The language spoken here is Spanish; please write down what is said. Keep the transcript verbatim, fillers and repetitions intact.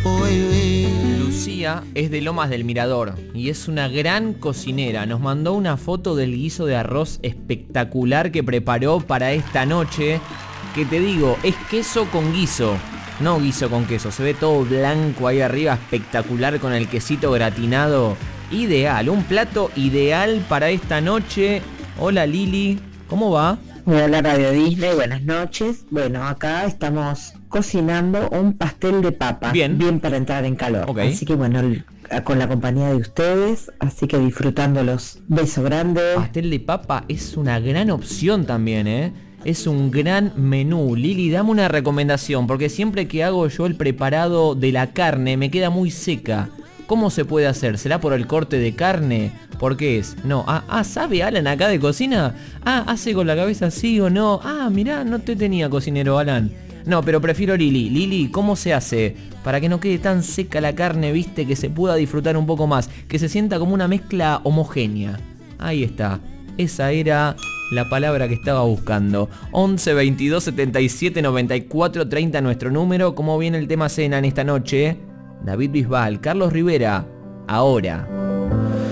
Lucía es de Lomas del Mirador y es una gran cocinera. Nos mandó una foto del guiso de arroz espectacular que preparó para esta noche. Que te digo, es queso con guiso, no guiso con queso. Se ve todo blanco ahí arriba, espectacular, con el quesito gratinado. Ideal, un plato ideal para esta noche. Hola Lili, ¿cómo va? Hola Radio Disney, buenas noches. Bueno, acá estamos cocinando un pastel de papa. Bien. Bien para entrar en calor. Ok. Así que bueno, el- con la compañía de ustedes, así que disfrutándolos. Beso grande. Pastel de papa es una gran opción también, ¿eh? Es un gran menú. Lili, dame una recomendación, porque siempre que hago yo el preparado de la carne me queda muy seca. ¿Cómo se puede hacer? ¿Será por el corte de carne? ¿Por qué es? No. Ah, ah, ¿sabe Alan acá de cocina? Ah, ¿hace con la cabeza sí o no? Ah, mirá, no te tenía cocinero, Alan. No, pero prefiero Lili. Lili, ¿cómo se hace? Para que no quede tan seca la carne, viste, que se pueda disfrutar un poco más. Que se sienta como una mezcla homogénea. Ahí está. Esa era la palabra que estaba buscando. once, veintidós, setenta y siete, noventa y cuatro, treinta nuestro número. ¿Cómo viene el tema cena en esta noche? David Bisbal, Carlos Rivera, ahora.